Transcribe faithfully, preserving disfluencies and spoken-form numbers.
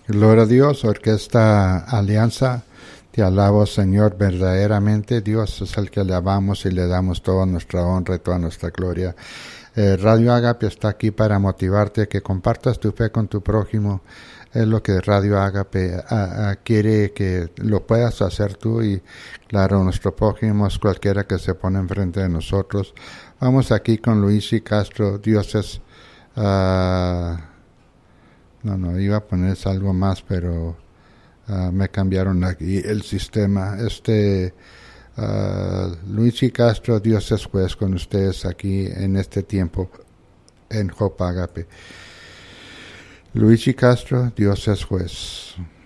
Gloria a Dios, Orquesta Alianza. Te alabo, Señor, verdaderamente. Dios es el que le amamos y le damos toda nuestra honra y toda nuestra gloria. Eh, Radio Agape está aquí para motivarte a que compartas tu fe con tu prójimo. Es lo que Radio Agape a, a, quiere que lo puedas hacer tú y, claro, nuestro prójimo es cualquiera que se pone enfrente de nosotros. Vamos aquí con Luigi Castro. Dios es... Uh, no, no, iba a poner algo más, pero uh, me cambiaron aquí el sistema. Este... Uh, Luigi Castro, Dios es juez con ustedes aquí en este tiempo en Hope Agape. Luigi Castro, Dios es juez.